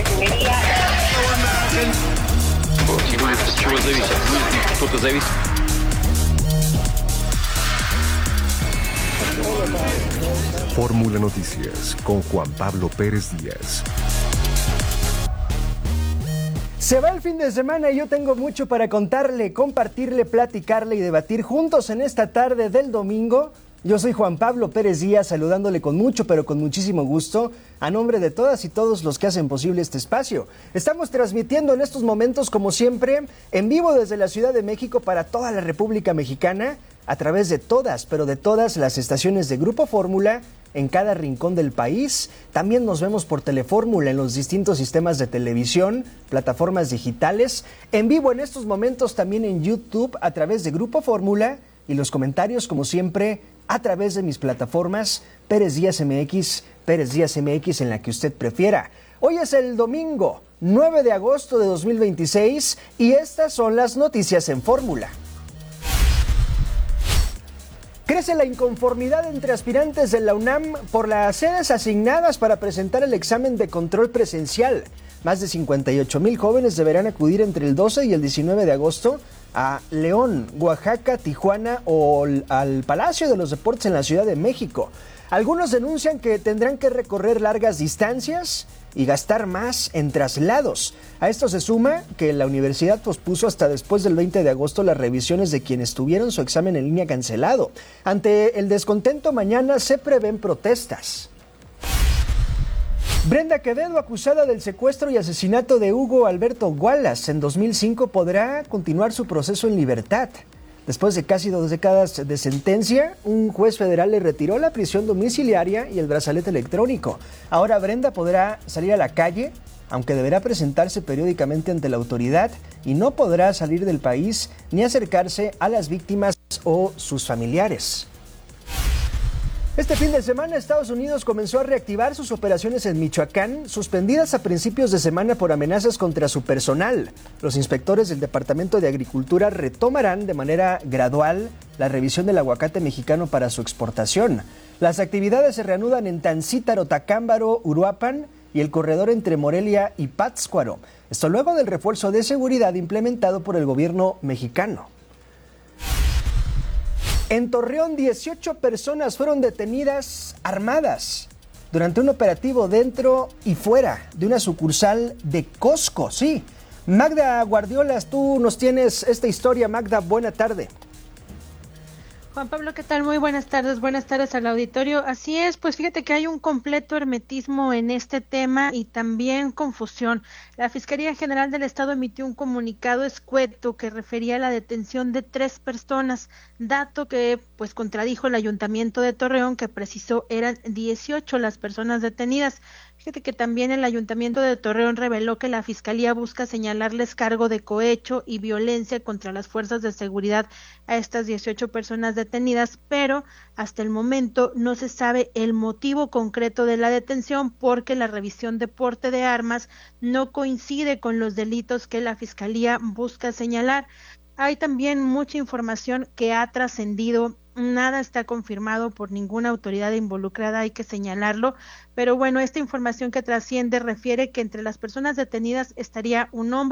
Fórmula Noticias con Juan Pablo Pérez Díaz. Se va el fin de semana y yo tengo mucho para contarle, compartirle, platicarle y debatir juntos en esta tarde del domingo. Yo soy Juan Pablo Pérez Díaz, saludándole con mucho, pero con muchísimo gusto, a nombre de todas y todos los que hacen posible este espacio. Estamos transmitiendo en estos momentos, como siempre, en vivo desde la Ciudad de México para toda la República Mexicana, a través de todas, pero de todas las estaciones de Grupo Fórmula, en cada rincón del país. También nos vemos por Telefórmula en los distintos sistemas de televisión, plataformas digitales, en vivo en estos momentos también en YouTube a través de Grupo Fórmula y los comentarios, como siempre, a través de mis plataformas Pérez Díaz MX en la que usted prefiera. Hoy es el domingo 9 de agosto de 2026 y estas son las noticias en Fórmula. Crece la inconformidad entre aspirantes de la UNAM por las sedes asignadas para presentar el examen de control presencial. Más de 58,000 jóvenes deberán acudir entre el 12 y el 19 de agosto a León, Oaxaca, Tijuana o al Palacio de los Deportes en la Ciudad de México. Algunos denuncian que tendrán que recorrer largas distancias y gastar más en traslados. A esto se suma que la universidad pospuso hasta después del 20 de agosto las revisiones de quienes tuvieron su examen en línea cancelado. Ante el descontento, mañana se prevén protestas. Brenda Quevedo, acusada del secuestro y asesinato de Hugo Alberto Wallace en 2005, podrá continuar su proceso en libertad. Después de casi 2 décadas de sentencia, un juez federal le retiró la prisión domiciliaria y el brazalete electrónico. Ahora Brenda podrá salir a la calle, aunque deberá presentarse periódicamente ante la autoridad y no podrá salir del país ni acercarse a las víctimas o sus familiares. Este fin de semana, Estados Unidos comenzó a reactivar sus operaciones en Michoacán, suspendidas a principios de semana por amenazas contra su personal. Los inspectores del Departamento de Agricultura retomarán de manera gradual la revisión del aguacate mexicano para su exportación. Las actividades se reanudan en Tancítaro, Tacámbaro, Uruapan y el corredor entre Morelia y Pátzcuaro. Esto luego del refuerzo de seguridad implementado por el gobierno mexicano. En Torreón, 18 personas fueron detenidas armadas durante un operativo dentro y fuera de una sucursal de Costco. Sí, Magda Guardiolas, tú nos tienes esta historia. Magda, buena tarde. Juan Pablo, ¿qué tal? Muy buenas tardes al auditorio. Así es, pues fíjate que hay un completo hermetismo en este tema y también confusión. La Fiscalía General del Estado emitió un comunicado escueto que refería a la detención de 3 personas, dato que pues contradijo el Ayuntamiento de Torreón, que precisó eran 18 las personas detenidas. Fíjate que también el Ayuntamiento de Torreón reveló que la Fiscalía busca señalarles cargo de cohecho y violencia contra las fuerzas de seguridad a estas 18 personas detenidas, pero hasta el momento no se sabe el motivo concreto de la detención porque la revisión de porte de armas no coincide con los delitos que la Fiscalía busca señalar. Hay también mucha información que ha trascendido. Nada está confirmado por ninguna autoridad involucrada, hay que señalarlo, pero bueno, esta información que trasciende refiere que entre las personas detenidas estaría un hombre